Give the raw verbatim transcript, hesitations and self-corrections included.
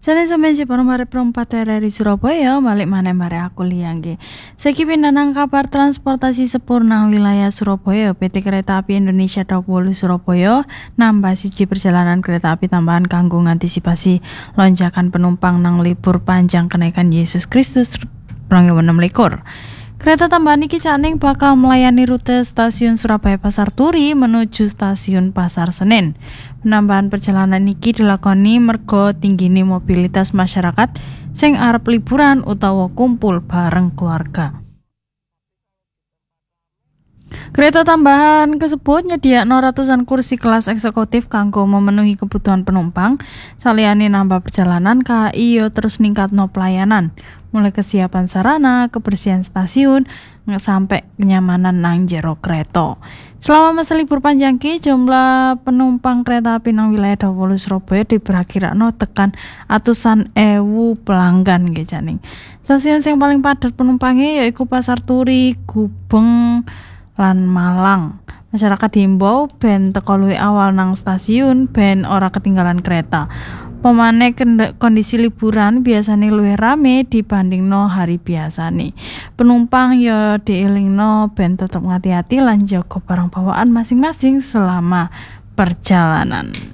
Jane sampeyan sipun mare perempat dari Surabaya balik maneh mare aku liang nggih. Saiki pindanang kabar transportasi sepur nang wilayah Surabaya. P T Kereta Api Indonesia Daup wolu Surabaya nambah siji perjalanan kereta api tambahan kanggo ngantisipasi lonjakan penumpang nang libur panjang kenaikan Yesus Kristus dua ribu enam belas. Kereta tambahan iki caning bakal melayani rute stasiun Surabaya Pasar Turi menuju stasiun Pasar Senen. Penambahan perjalanan iki dilakoni merga tinggine mobilitas masyarakat sing arep liburan utawa kumpul bareng keluarga. Kereta tambahan kasebut nyediakno ratusan kursi kelas eksekutif kanggo memenuhi kebutuhan penumpang, saliyane nambah perjalanan K A I yo terus ningkatno pelayanan, mulai kesiapan sarana, kebersihan stasiun, sampai kenyamanan nang jero kereta. Selama masa libur panjang ki, jumlah penumpang kereta api nang wilayah Daup wolu Surabaya diperkirakan tekan atusan ewu pelanggan nggih janing. Stasiun sing paling padat penumpangnya yaiku Pasar Turi, Gubeng, lan Malang. Masyarakat diimbau ben teko luwih awal nang stasiun ben ora ketinggalan kereta. Pemane kondisi liburan biasanya luwih rame dibandingno hari biasane. Penumpang ya dielingno ben tetep ngati-hati lan jaga barang bawaan masing-masing selama perjalanan.